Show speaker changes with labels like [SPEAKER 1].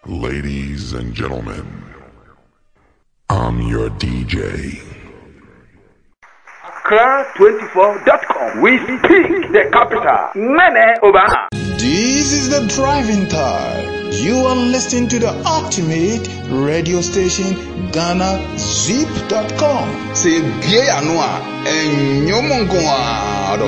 [SPEAKER 1] Ladies and gentlemen, I'm your DJ.
[SPEAKER 2] Accra24.com. We speak the capital. Mene Obama.
[SPEAKER 3] This is the driving time. You are listening to the ultimate radio station, GhanaZip.com.
[SPEAKER 4] Say, Gay Anua, and Yomongoa.